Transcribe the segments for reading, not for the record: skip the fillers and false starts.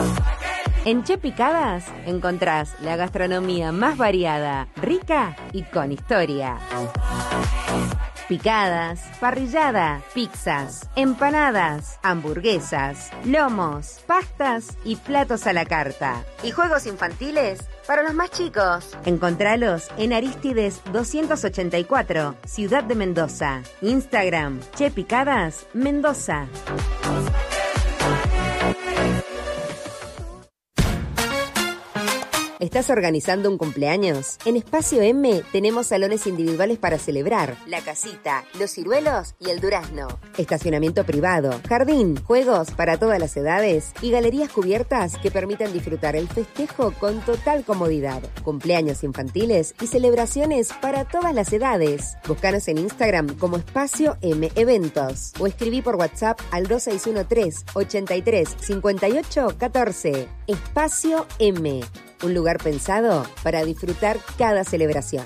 En Che Picadas encontrás la gastronomía más variada, rica y con historia. Picadas, parrillada, pizzas, empanadas, hamburguesas, lomos, pastas y platos a la carta. Y juegos infantiles para los más chicos. Encontralos en Arístides 284, Ciudad de Mendoza. Instagram, Che Picadas, Mendoza. ¿Estás organizando un cumpleaños? En Espacio M tenemos salones individuales para celebrar, la casita, los ciruelos y el durazno. Estacionamiento privado, jardín, juegos para todas las edades y galerías cubiertas que permitan disfrutar el festejo con total comodidad. Cumpleaños infantiles y celebraciones para todas las edades. Búscanos en Instagram como Espacio M Eventos o escribí por WhatsApp al 2613 83 58 14. Espacio M. Un lugar pensado para disfrutar cada celebración.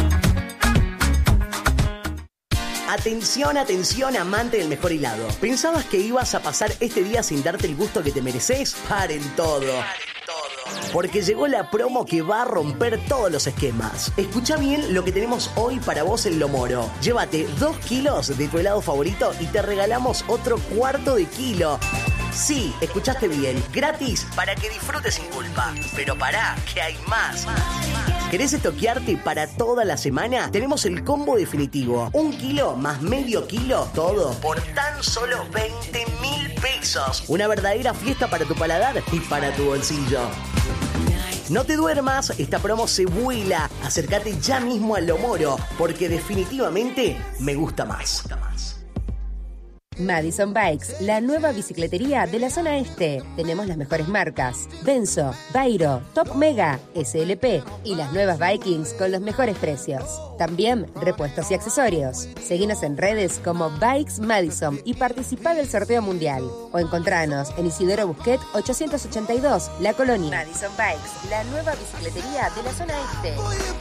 Atención, atención, amante del mejor helado. ¿Pensabas que ibas a pasar este día sin darte el gusto que te mereces? Paren todo. Porque llegó la promo que va a romper todos los esquemas. Escucha bien lo que tenemos hoy para vos en Lo Moro. Llévate 2 kilos de tu helado favorito y te regalamos otro cuarto de kilo. Sí, escuchaste bien. Gratis para que disfrutes sin culpa. Pero pará, que hay más. ¿Querés estoquearte para toda la semana? Tenemos el combo definitivo. 1 kilo más medio kilo, todo por tan solo 20.000 pesos. Una verdadera fiesta para tu paladar y para tu bolsillo. No te duermas, esta promo se vuela. Acércate ya mismo a Lo Moro, porque definitivamente me gusta más. Madison Bikes, la nueva bicicletería de la zona este. Tenemos las mejores marcas: Benzo, Vairo, Top Mega, SLP y las nuevas Vikings con los mejores precios. También repuestos y accesorios. Seguinos en redes como Bikes Madison y participá del sorteo mundial. O encontranos en Isidoro Busquet 882, La Colonia. Madison Bikes, la nueva bicicletería de la zona este.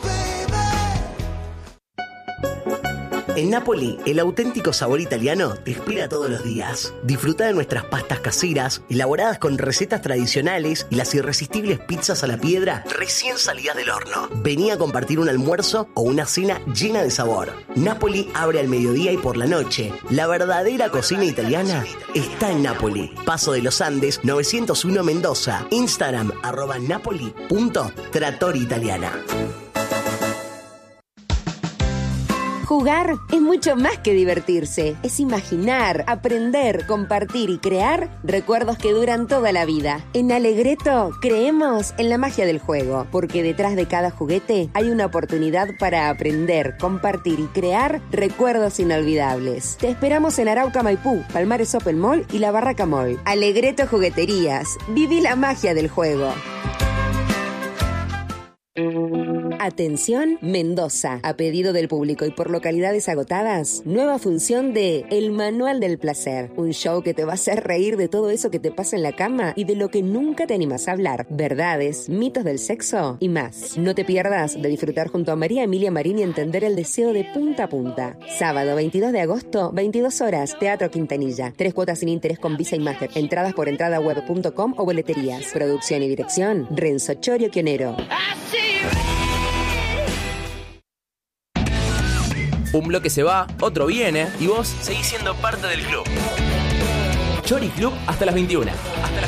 En Napoli, el auténtico sabor italiano te espera todos los días. Disfruta de nuestras pastas caseras, elaboradas con recetas tradicionales y las irresistibles pizzas a la piedra recién salidas del horno. Vení a compartir un almuerzo o una cena llena de sabor. Napoli abre al mediodía y por la noche. La verdadera cocina italiana está en Napoli. Paso de los Andes, 901 Mendoza. Instagram, @napoli.trattoriitaliana. Jugar es mucho más que divertirse. Es imaginar, aprender, compartir y crear recuerdos que duran toda la vida. En Alegreto creemos en la magia del juego, porque detrás de cada juguete hay una oportunidad para aprender, compartir y crear recuerdos inolvidables. Te esperamos en Arauca Maipú, Palmares Open Mall y La Barraca Mall. Alegreto Jugueterías. Viví la magia del juego. Atención, Mendoza. A pedido del público y por localidades agotadas, nueva función de El Manual del Placer. Un show que te va a hacer reír de todo eso que te pasa en la cama y de lo que nunca te animas a hablar. Verdades, mitos del sexo y más. No te pierdas de disfrutar junto a María Emilia Marín y entender el deseo de punta a punta. Sábado 22 de agosto, 22 horas, Teatro Quintanilla. 3 cuotas sin interés con Visa y Master. Entradas por entradaweb.com o boleterías. Producción y dirección, Renzo Chorio Quionero. Un bloque se va, otro viene y vos seguís siendo parte del club. Chori Club hasta las 21.